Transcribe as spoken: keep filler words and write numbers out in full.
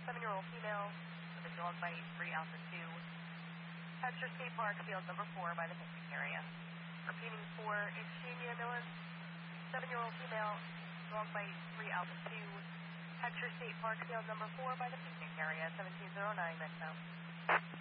seven-year-old female with a dog bite, three Alpha two. Extra State Park, field number four by the picnic area. Repeating for Exchange ambulance, seven-year-old female, dog bite, three Alpha two. Extra State Park, field number four by the picnic area, seventeen oh nine Metro.